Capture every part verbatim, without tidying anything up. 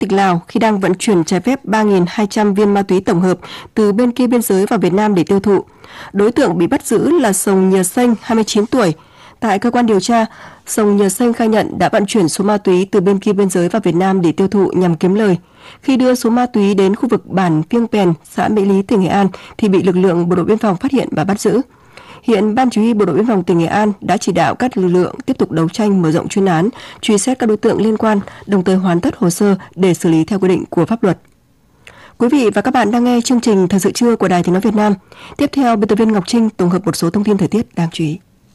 tịch Lào khi đang vận chuyển trái phép ba nghìn hai trăm viên ma túy tổng hợp từ bên kia biên giới vào Việt Nam để tiêu thụ. Đối tượng bị bắt giữ là Sông Nhờ Xanh, hai mươi chín tuổi. Tại cơ quan điều tra, Sông Nhờ Xanh khai nhận đã vận chuyển số ma túy từ bên kia biên giới vào Việt Nam để tiêu thụ nhằm kiếm lời. Khi đưa số ma túy đến khu vực bản Piêng Pèn, xã Mỹ Lý, tỉnh Nghệ An thì bị lực lượng bộ đội biên phòng phát hiện và bắt giữ. Hiện Ban Chỉ huy Bộ đội Biên phòng tỉnh Nghệ An đã chỉ đạo các lực lượng tiếp tục đấu tranh mở rộng chuyên án, truy xét các đối tượng liên quan, đồng thời hoàn tất hồ sơ để xử lý theo quy định của pháp luật. Quý vị và các bạn đang nghe chương trình Thời sự trưa của Đài Tiếng nói Việt Nam. Tiếp theo, biên tập viên Ngọc Trinh tổng hợp một số thông tin thời tiết đáng chú ý.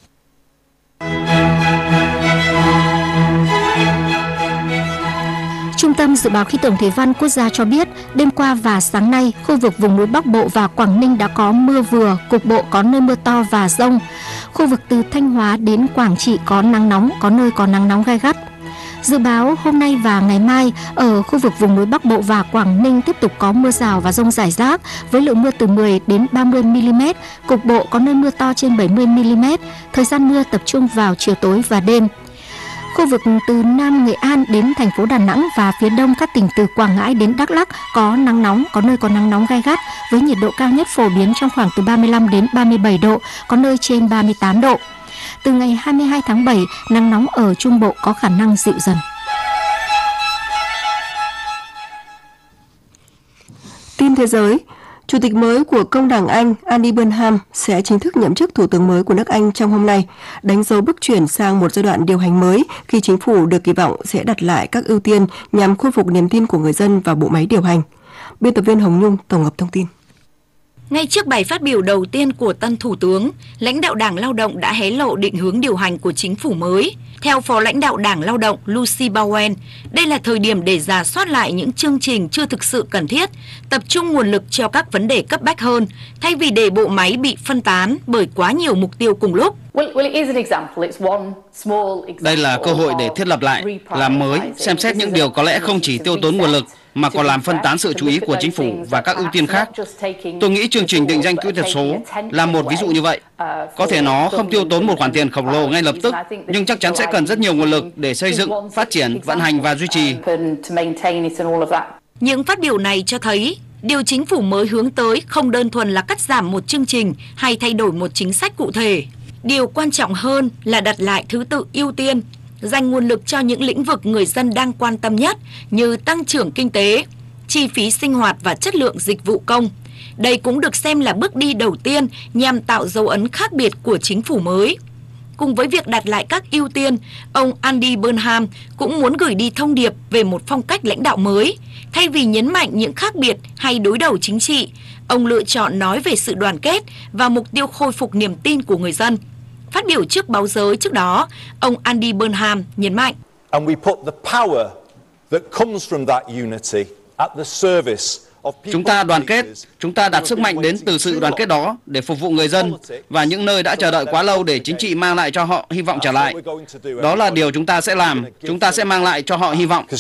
Trung tâm Dự báo Khí tượng Thủy văn Quốc gia cho biết, đêm qua và sáng nay, khu vực vùng núi Bắc Bộ và Quảng Ninh đã có mưa vừa, cục bộ có nơi mưa to và dông. Khu vực từ Thanh Hóa đến Quảng Trị có nắng nóng, có nơi có nắng nóng gay gắt. Dự báo hôm nay và ngày mai, ở khu vực vùng núi Bắc Bộ và Quảng Ninh tiếp tục có mưa rào và dông rải rác với lượng mưa từ mười đến ba mươi mi-li-mét, cục bộ có nơi mưa to trên bảy mươi mi-li-mét, thời gian mưa tập trung vào chiều tối và đêm. Khu vực từ Nam Nghệ An đến thành phố Đà Nẵng và phía đông các tỉnh từ Quảng Ngãi đến Đắk Lắk có nắng nóng, có nơi có nắng nóng gay gắt với nhiệt độ cao nhất phổ biến trong khoảng từ ba mươi lăm đến ba mươi bảy độ, có nơi trên ba mươi tám độ. Từ ngày hai mươi hai tháng bảy, nắng nóng ở Trung Bộ có khả năng dịu dần. Tin thế giới, Chủ tịch mới của Công đảng Anh Andy Burnham sẽ chính thức nhậm chức Thủ tướng mới của nước Anh trong hôm nay, đánh dấu bước chuyển sang một giai đoạn điều hành mới khi chính phủ được kỳ vọng sẽ đặt lại các ưu tiên nhằm khôi phục niềm tin của người dân vào bộ máy điều hành. Biên tập viên Hồng Nhung tổng hợp thông tin. Ngay trước bài phát biểu đầu tiên của tân Thủ tướng, lãnh đạo Đảng Lao động đã hé lộ định hướng điều hành của chính phủ mới. Theo Phó lãnh đạo Đảng Lao động Lucy Bowen, đây là thời điểm để rà soát lại những chương trình chưa thực sự cần thiết, tập trung nguồn lực cho các vấn đề cấp bách hơn, thay vì để bộ máy bị phân tán bởi quá nhiều mục tiêu cùng lúc. Đây là cơ hội để thiết lập lại, làm mới, xem xét những điều có lẽ không chỉ tiêu tốn nguồn lực, mà còn làm phân tán sự chú ý của chính phủ và các ưu tiên khác. Tôi nghĩ chương trình định danh kỹ thuật số là một ví dụ như vậy. Có thể nó không tiêu tốn một khoản tiền khổng lồ ngay lập tức, nhưng chắc chắn sẽ cần rất nhiều nguồn lực để xây dựng, phát triển, vận hành và duy trì. Những phát biểu này cho thấy điều chính phủ mới hướng tới không đơn thuần là cắt giảm một chương trình hay thay đổi một chính sách cụ thể. Điều quan trọng hơn là đặt lại thứ tự ưu tiên, dành nguồn lực cho những lĩnh vực người dân đang quan tâm nhất như tăng trưởng kinh tế, chi phí sinh hoạt và chất lượng dịch vụ công. Đây cũng được xem là bước đi đầu tiên nhằm tạo dấu ấn khác biệt của chính phủ mới. Cùng với việc đặt lại các ưu tiên, ông Andy Burnham cũng muốn gửi đi thông điệp về một phong cách lãnh đạo mới. Thay vì nhấn mạnh những khác biệt hay đối đầu chính trị, ông lựa chọn nói về sự đoàn kết và mục tiêu khôi phục niềm tin của người dân. Phát biểu trước báo giới trước đó, ông Andy Burnham nhấn mạnh. Chúng ta đoàn kết, chúng ta đặt sức mạnh đến từ sự đoàn kết đó để phục vụ người dân và những nơi đã chờ đợi quá lâu để chính trị mang lại cho họ hy vọng trở lại. Đó là điều chúng ta sẽ làm, chúng ta sẽ mang lại cho họ hy vọng.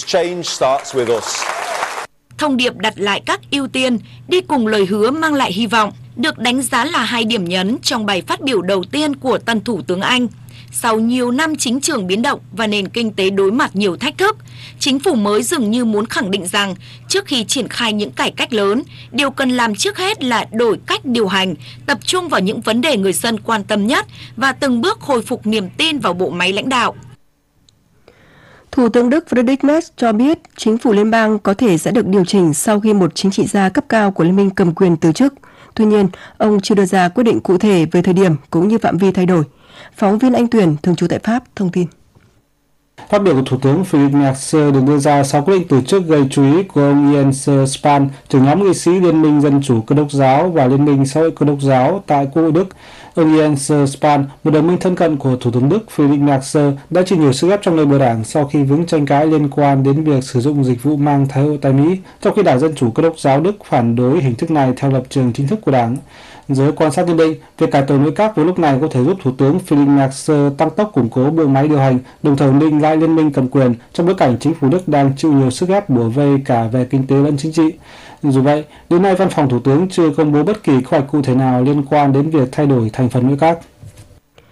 Thông điệp đặt lại các ưu tiên, đi cùng lời hứa mang lại hy vọng, được đánh giá là hai điểm nhấn trong bài phát biểu đầu tiên của tân Thủ tướng Anh. Sau nhiều năm chính trường biến động và nền kinh tế đối mặt nhiều thách thức, chính phủ mới dường như muốn khẳng định rằng trước khi triển khai những cải cách lớn, điều cần làm trước hết là đổi cách điều hành, tập trung vào những vấn đề người dân quan tâm nhất và từng bước khôi phục niềm tin vào bộ máy lãnh đạo. Thủ tướng Đức Friedrich Merz cho biết chính phủ liên bang có thể sẽ được điều chỉnh sau khi một chính trị gia cấp cao của Liên minh cầm quyền từ chức. Tuy nhiên, ông chưa đưa ra quyết định cụ thể về thời điểm cũng như phạm vi thay đổi. Phóng viên Anh Tuyển, thường trú tại Pháp, thông tin. Phát biểu của Thủ tướng Friedrich Merz được đưa ra sau quyết định từ chức gây chú ý của ông Jens Spahn, trưởng nhóm nghị sĩ Liên minh Dân chủ Cơ đốc giáo và Liên minh Xã hội Cơ đốc giáo tại Quốc hội Đức. Ông Jens Spahn, một đồng minh thân cận của Thủ tướng Đức Friedrich Merz, đã chịu nhiều sức ép trong nội bộ đảng sau khi vướng tranh cãi liên quan đến việc sử dụng dịch vụ mang thai hộ tại Mỹ, trong khi Đảng Dân chủ Cơ đốc giáo Đức phản đối hình thức này theo lập trường chính thức của đảng. Giới quan sát nhận định, việc cải tổ nội các vào lúc này có thể giúp Thủ tướng Friedrich Merz tăng tốc củng cố bộ máy điều hành, đồng thời ổn định lại liên minh cầm quyền trong bối cảnh chính phủ Đức đang chịu nhiều sức ép bủa vây cả về kinh tế lẫn chính trị. Dù vậy, đến nay Văn phòng Thủ tướng chưa công bố bất kỳ kế hoạch cụ thể nào liên quan đến việc thay đổi thành phần nội các.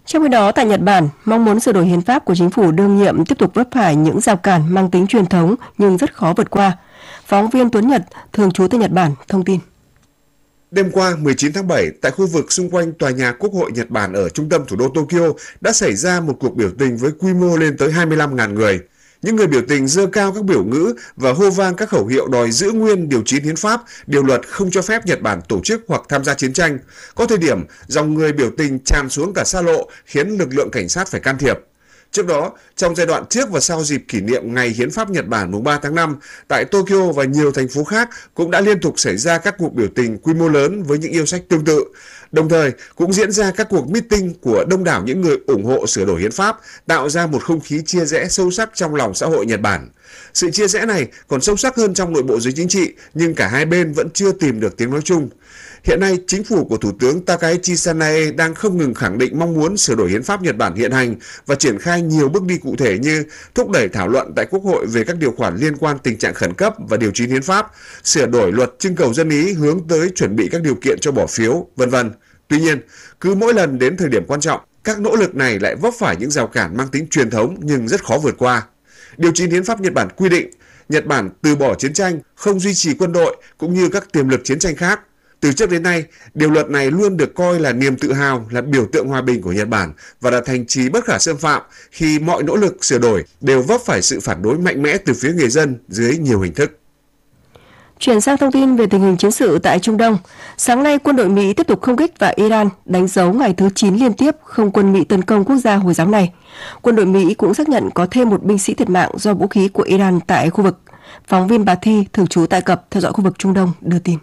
Trong khi đó, tại Nhật Bản, mong muốn sửa đổi hiến pháp của chính phủ đương nhiệm tiếp tục vấp phải những rào cản mang tính truyền thống nhưng rất khó vượt qua. Phóng viên Tuấn Nhật, thường trú tại Nhật Bản, thông tin. Đêm qua mười chín tháng bảy, tại khu vực xung quanh tòa nhà Quốc hội Nhật Bản ở trung tâm thủ đô Tokyo đã xảy ra một cuộc biểu tình với quy mô lên tới hai mươi lăm nghìn người. Những người biểu tình giơ cao các biểu ngữ và hô vang các khẩu hiệu đòi giữ nguyên điều chín hiến pháp, điều luật không cho phép Nhật Bản tổ chức hoặc tham gia chiến tranh. Có thời điểm, dòng người biểu tình tràn xuống cả xa lộ, khiến lực lượng cảnh sát phải can thiệp. Trước đó, trong giai đoạn trước và sau dịp kỷ niệm Ngày Hiến pháp Nhật Bản mùng ba tháng năm, tại Tokyo và nhiều thành phố khác cũng đã liên tục xảy ra các cuộc biểu tình quy mô lớn với những yêu sách tương tự. Đồng thời, cũng diễn ra các cuộc meeting của đông đảo những người ủng hộ sửa đổi hiến pháp, tạo ra một không khí chia rẽ sâu sắc trong lòng xã hội Nhật Bản. Sự chia rẽ này còn sâu sắc hơn trong nội bộ giới chính trị, nhưng cả hai bên vẫn chưa tìm được tiếng nói chung. Hiện nay, chính phủ của Thủ tướng Takaichi Sanae đang không ngừng khẳng định mong muốn sửa đổi hiến pháp Nhật Bản hiện hành và triển khai nhiều bước đi cụ thể như thúc đẩy thảo luận tại Quốc hội về các điều khoản liên quan tình trạng khẩn cấp và điều chín hiến pháp, sửa đổi luật trưng cầu dân ý hướng tới chuẩn bị các điều kiện cho bỏ phiếu, vân vân. Tuy nhiên, cứ mỗi lần đến thời điểm quan trọng, các nỗ lực này lại vấp phải những rào cản mang tính truyền thống nhưng rất khó vượt qua. Điều chín hiến pháp Nhật Bản quy định Nhật Bản từ bỏ chiến tranh, không duy trì quân đội cũng như các tiềm lực chiến tranh khác. Từ trước đến nay, điều luật này luôn được coi là niềm tự hào, là biểu tượng hòa bình của Nhật Bản và là thành trì bất khả xâm phạm khi mọi nỗ lực sửa đổi đều vấp phải sự phản đối mạnh mẽ từ phía người dân dưới nhiều hình thức. Chuyển sang thông tin về tình hình chiến sự tại Trung Đông. Sáng nay, quân đội Mỹ tiếp tục không kích vào Iran, đánh dấu ngày thứ chín liên tiếp không quân Mỹ tấn công quốc gia Hồi giáo này. Quân đội Mỹ cũng xác nhận có thêm một binh sĩ thiệt mạng do vũ khí của Iran tại khu vực. Phóng viên Bà Thi, thường trú tại Cập, theo dõi khu vực Trung Đông, đưa tin.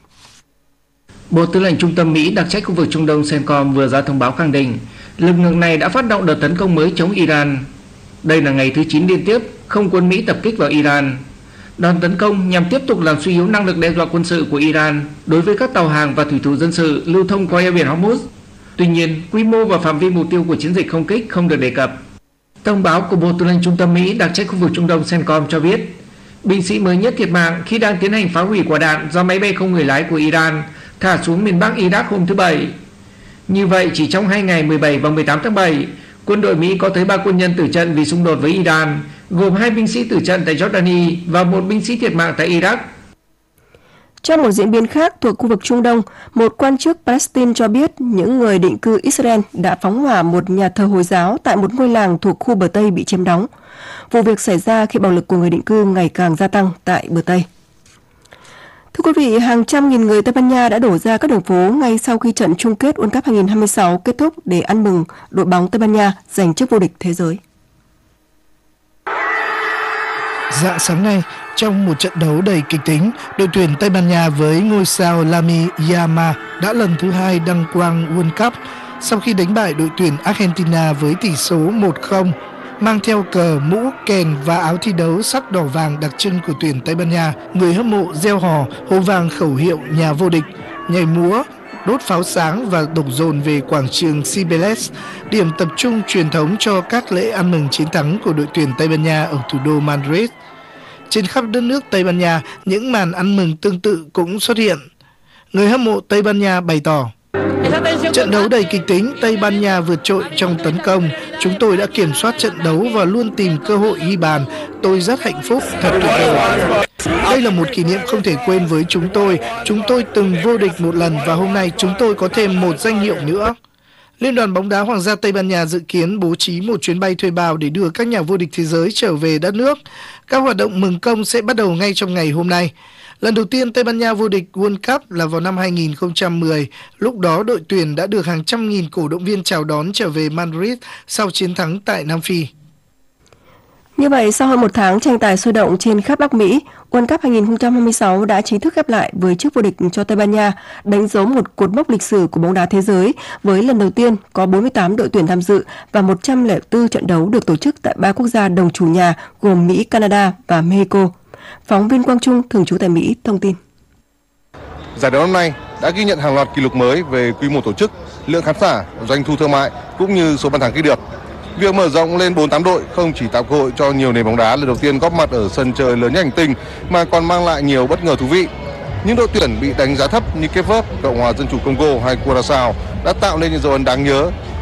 Bộ Tư lệnh Trung tâm Mỹ đặc trách khu vực Trung Đông CENTCOM vừa ra thông báo khẳng định lực lượng này đã phát động đợt tấn công mới chống Iran. Đây là ngày thứ chín liên tiếp không quân Mỹ tập kích vào Iran. Đòn tấn công nhằm tiếp tục làm suy yếu năng lực đe dọa quân sự của Iran đối với các tàu hàng và thủy thủ dân sự lưu thông qua eo biển Hormuz. Tuy nhiên, quy mô và phạm vi mục tiêu của chiến dịch không kích không được đề cập. Thông báo của Bộ Tư lệnh Trung tâm Mỹ đặc trách khu vực Trung Đông CENTCOM cho biết binh sĩ mới nhất thiệt mạng khi đang tiến hành phá hủy quả đạn do máy bay không người lái của Iran thả xuống miền Bắc Iraq hôm thứ Bảy. Như vậy, chỉ trong hai ngày mười bảy và mười tám tháng bảy, quân đội Mỹ có tới ba quân nhân tử trận vì xung đột với Iran, gồm hai binh sĩ tử trận tại Jordani và một binh sĩ thiệt mạng tại Iraq. Trong một diễn biến khác thuộc khu vực Trung Đông, một quan chức Palestine cho biết những người định cư Israel đã phóng hỏa một nhà thờ Hồi giáo tại một ngôi làng thuộc khu bờ Tây bị chiếm đóng. Vụ việc xảy ra khi bạo lực của người định cư ngày càng gia tăng tại bờ Tây. Thưa quý vị, hàng trăm nghìn người Tây Ban Nha đã đổ ra các đường phố ngay sau khi trận chung kết World Cup hai không hai sáu kết thúc để ăn mừng đội bóng Tây Ban Nha giành chức vô địch thế giới. Rạng sáng nay, trong một trận đấu đầy kịch tính, đội tuyển Tây Ban Nha với ngôi sao Lamine Yamal đã lần thứ hai đăng quang World Cup sau khi đánh bại đội tuyển Argentina với tỷ số một không. Mang theo cờ, mũ, kèn và áo thi đấu sắc đỏ vàng đặc trưng của tuyển Tây Ban Nha, người hâm mộ reo hò, hô vang khẩu hiệu nhà vô địch, nhảy múa, đốt pháo sáng và đổ dồn về quảng trường Cibeles, điểm tập trung truyền thống cho các lễ ăn mừng chiến thắng của đội tuyển Tây Ban Nha ở thủ đô Madrid. Trên khắp đất nước Tây Ban Nha, những màn ăn mừng tương tự cũng xuất hiện. Người hâm mộ Tây Ban Nha bày tỏ: trận đấu đầy kịch tính, Tây Ban Nha vượt trội trong tấn công. Chúng tôi đã kiểm soát trận đấu và luôn tìm cơ hội ghi bàn. Tôi rất hạnh phúc, thật tuyệt vời. Đây là một kỷ niệm không thể quên với chúng tôi. Chúng tôi từng vô địch một lần và hôm nay chúng tôi có thêm một danh hiệu nữa. Liên đoàn bóng đá Hoàng gia Tây Ban Nha dự kiến bố trí một chuyến bay thuê bao để đưa các nhà vô địch thế giới trở về đất nước. Các hoạt động mừng công sẽ bắt đầu ngay trong ngày hôm nay. Lần đầu tiên Tây Ban Nha vô địch World Cup là vào năm hai nghìn không trăm mười. Lúc đó đội tuyển đã được hàng trăm nghìn cổ động viên chào đón trở về Madrid sau chiến thắng tại Nam Phi. Như vậy, sau hơn một tháng tranh tài sôi động trên khắp Bắc Mỹ, World Cup hai không hai sáu đã chính thức khép lại với chức vô địch cho Tây Ban Nha, đánh dấu một cột mốc lịch sử của bóng đá thế giới với lần đầu tiên có bốn mươi tám đội tuyển tham dự và một trăm lẻ bốn trận đấu được tổ chức tại ba quốc gia đồng chủ nhà gồm Mỹ, Canada và Mexico. Phóng viên Quang Trung, thường trú tại Mỹ, thông tin. Giải đấu năm nay đã ghi nhận hàng loạt kỷ lục mới về quy mô tổ chức, lượng khán giả, doanh thu thương mại cũng như số bàn thắng ghi được. Việc mở rộng lên bốn mươi tám đội không chỉ tạo cơ hội cho nhiều nền bóng đá lần đầu tiên góp mặt ở sân chơi lớn nhất hành tinh mà còn mang lại nhiều bất ngờ thú vị. Những đội tuyển bị đánh giá thấp như Cape Verde, Cộng hòa Dân chủ Congo hay Curaçao đã tạo nên những dấu ấn đáng nhớ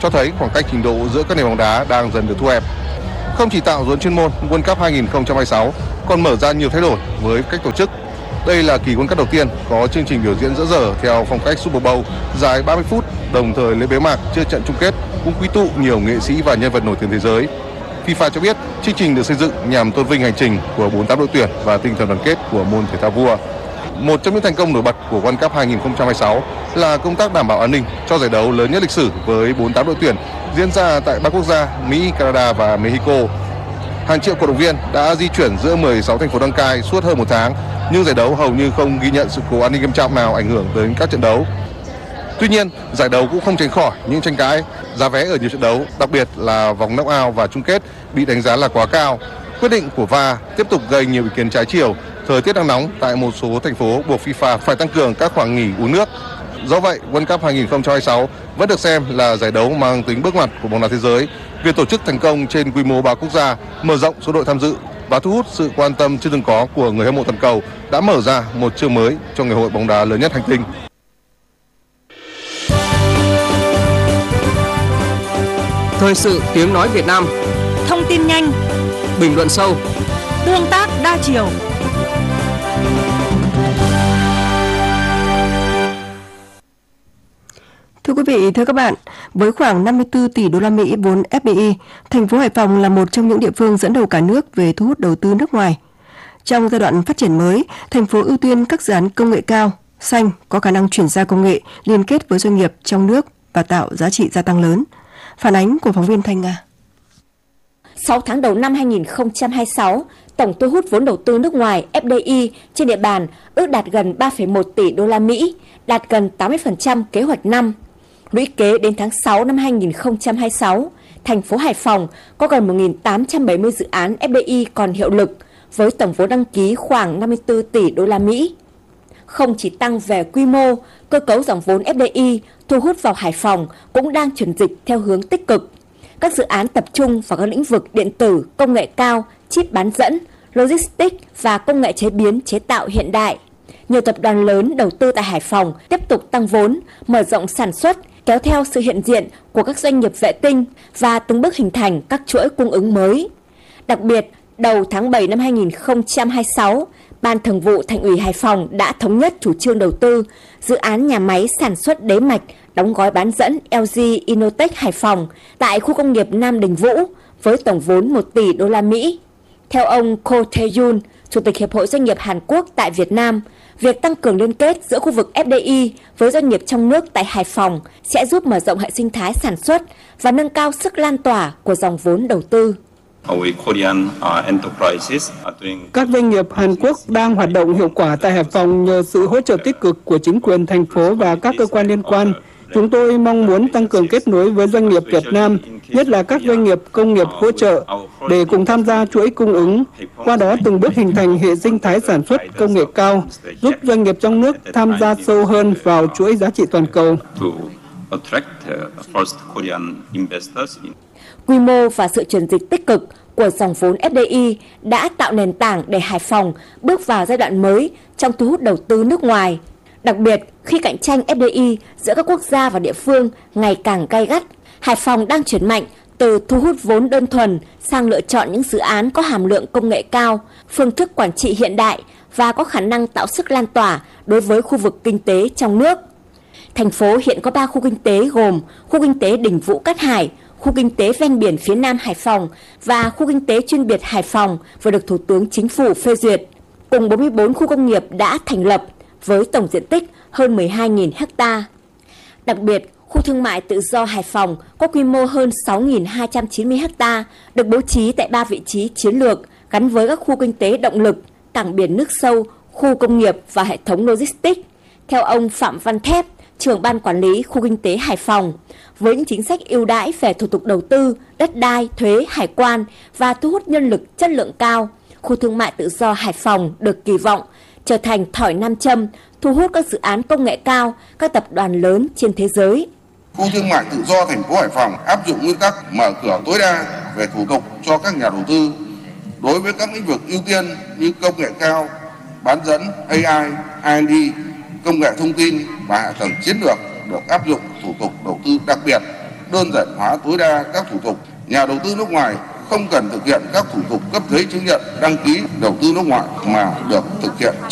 cho thấy khoảng cách trình độ giữa các nền bóng đá đang dần được thu hẹp. Không chỉ tạo dấu ấn chuyên môn, World Cup hai không hai sáu còn mở ra nhiều thay đổi với cách tổ chức. Đây là kỳ World Cup đầu tiên có chương trình biểu diễn dở dở theo phong cách Super Bowl dài ba mươi phút, đồng thời lễ bế mạc trước trận chung kết cũng quy tụ nhiều nghệ sĩ và nhân vật nổi tiếng thế giới. FIFA cho biết chương trình được xây dựng nhằm tôn vinh hành trình của bốn mươi tám đội tuyển và tinh thần đoàn kết của môn thể thao vua. Một trong những thành công nổi bật của World Cup hai không hai sáu là công tác đảm bảo an ninh cho giải đấu lớn nhất lịch sử với bốn mươi tám đội tuyển diễn ra tại ba quốc gia Mỹ, Canada và Mexico. Hàng triệu cổ động viên đã di chuyển giữa mười sáu thành phố đăng cai suốt hơn một tháng, nhưng giải đấu hầu như không ghi nhận sự cố an ninh nghiêm trọng nào ảnh hưởng đến các trận đấu. Tuy nhiên, giải đấu cũng không tránh khỏi những tranh cãi. Giá vé ở nhiều trận đấu, đặc biệt là vòng knock-out và chung kết, bị đánh giá là quá cao. Quyết định của vê a tiếp tục gây nhiều ý kiến trái chiều. Thời tiết đang nóng tại một số thành phố buộc FIFA phải tăng cường các khoảng nghỉ uống nước. Do vậy, World Cup hai không hai sáu vẫn được xem là giải đấu mang tính bước ngoặt của bóng đá thế giới. Việc tổ chức thành công trên quy mô ba quốc gia, mở rộng số đội tham dự và thu hút sự quan tâm chưa từng có của người hâm mộ toàn cầu đã mở ra một chương mới cho ngày hội bóng đá lớn nhất hành tinh. Thời sự tiếng nói Việt Nam. Thông tin nhanh, bình luận sâu, tương tác đa chiều. Thưa quý vị, thưa các bạn, với khoảng năm mươi tư tỷ đô la Mỹ vốn ép đê i, thành phố Hải Phòng là một trong những địa phương dẫn đầu cả nước về thu hút đầu tư nước ngoài. Trong giai đoạn phát triển mới, thành phố ưu tiên các dự án công nghệ cao, xanh, có khả năng chuyển giao công nghệ, liên kết với doanh nghiệp trong nước và tạo giá trị gia tăng lớn. Phản ánh của phóng viên Thanh Nga. sáu tháng đầu năm hai không hai sáu, tổng thu hút vốn đầu tư nước ngoài ép đê i trên địa bàn ước đạt gần ba phẩy một tỷ đô la Mỹ, đạt gần tám mươi phần trăm kế hoạch năm. Lũy kế đến tháng sáu năm hai không hai sáu, thành phố Hải Phòng có gần một nghìn tám trăm bảy mươi dự án ép đê i còn hiệu lực, với tổng vốn đăng ký khoảng năm mươi tư tỷ đô la Mỹ. Không chỉ tăng về quy mô, cơ cấu dòng vốn ép đê i thu hút vào Hải Phòng cũng đang chuyển dịch theo hướng tích cực. Các dự án tập trung vào các lĩnh vực điện tử, công nghệ cao, chip bán dẫn, logistics và công nghệ chế biến chế tạo hiện đại. Nhiều tập đoàn lớn đầu tư tại Hải Phòng tiếp tục tăng vốn, mở rộng sản xuất, kéo theo sự hiện diện của các doanh nghiệp vệ tinh và từng bước hình thành các chuỗi cung ứng mới. Đặc biệt, đầu tháng bảy năm hai không hai sáu, Ban Thường vụ Thành ủy Hải Phòng đã thống nhất chủ trương đầu tư dự án nhà máy sản xuất đế mạch, đóng gói bán dẫn lờ giê Innotech Hải Phòng tại khu công nghiệp Nam Đình Vũ với tổng vốn một tỷ đô la Mỹ. Theo ông Ko Tae-yoon, Chủ tịch Hiệp hội Doanh nghiệp Hàn Quốc tại Việt Nam, việc tăng cường liên kết giữa khu vực ép đê i với doanh nghiệp trong nước tại Hải Phòng sẽ giúp mở rộng hệ sinh thái sản xuất và nâng cao sức lan tỏa của dòng vốn đầu tư. Các doanh nghiệp Hàn Quốc đang hoạt động hiệu quả tại Hải Phòng nhờ sự hỗ trợ tích cực của chính quyền thành phố và các cơ quan liên quan. Chúng tôi mong muốn tăng cường kết nối với doanh nghiệp Việt Nam, nhất là các doanh nghiệp công nghiệp hỗ trợ, để cùng tham gia chuỗi cung ứng, qua đó từng bước hình thành hệ sinh thái sản xuất công nghệ cao, giúp doanh nghiệp trong nước tham gia sâu hơn vào chuỗi giá trị toàn cầu. Quy mô và sự chuyển dịch tích cực của dòng vốn ép đê i đã tạo nền tảng để Hải Phòng bước vào giai đoạn mới trong thu hút đầu tư nước ngoài. Đặc biệt, khi cạnh tranh ép đê i giữa các quốc gia và địa phương ngày càng gay gắt, Hải Phòng đang chuyển mạnh từ thu hút vốn đơn thuần sang lựa chọn những dự án có hàm lượng công nghệ cao, phương thức quản trị hiện đại và có khả năng tạo sức lan tỏa đối với khu vực kinh tế trong nước. Thành phố hiện có ba khu kinh tế gồm khu kinh tế Đình Vũ Cát Hải, khu kinh tế ven biển phía Nam Hải Phòng và khu kinh tế chuyên biệt Hải Phòng vừa được Thủ tướng Chính phủ phê duyệt. Cùng bốn mươi tư khu công nghiệp đã thành lập với tổng diện tích hơn mười hai nghìn ha. Đặc biệt, khu thương mại tự do Hải Phòng có quy mô hơn sáu nghìn hai trăm chín mươi ha, được bố trí tại ba vị trí chiến lược gắn với các khu kinh tế động lực, cảng biển nước sâu, khu công nghiệp và hệ thống logistics. Theo ông Phạm Văn Thép, trưởng ban quản lý khu kinh tế Hải Phòng, với những chính sách ưu đãi về thủ tục đầu tư, đất đai, thuế, hải quan và thu hút nhân lực chất lượng cao, khu thương mại tự do Hải Phòng được kỳ vọng trở thành thỏi nam châm thu hút các dự án công nghệ cao, các tập đoàn lớn trên thế giới. Khu thương mại tự do thành phố Hải Phòng áp dụng nguyên tắc mở cửa tối đa về thủ tục cho các nhà đầu tư đối với các lĩnh vực ưu tiên như công nghệ cao, bán dẫn, a i, i en đê, công nghệ thông tin và hạ tầng chiến lược được áp dụng thủ tục đầu tư đặc biệt đơn giản hóa tối đa các thủ tục. Nhà đầu tư nước ngoài không cần thực hiện các thủ tục cấp giấy chứng nhận đăng ký đầu tư nước ngoài mà được thực hiện